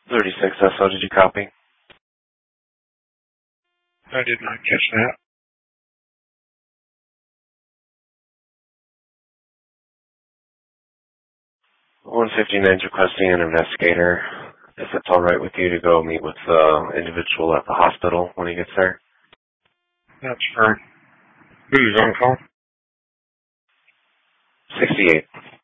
36 SO, did you copy? I did not catch that. 159's requesting an investigator. If it's alright with you to go meet with the individual at the hospital when he gets there. That's fine. Who's on call? 68.